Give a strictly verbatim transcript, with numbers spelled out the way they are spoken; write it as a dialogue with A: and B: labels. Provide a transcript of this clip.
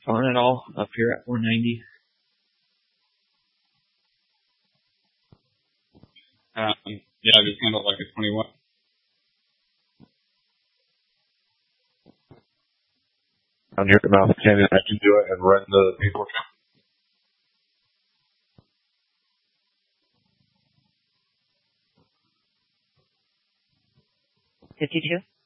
A: fun at all up here at four ninety?
B: Um, yeah, I just handled like a twenty-one.
C: On your mouth cannon, I can do it and run the paperwork.
D: fifty-two?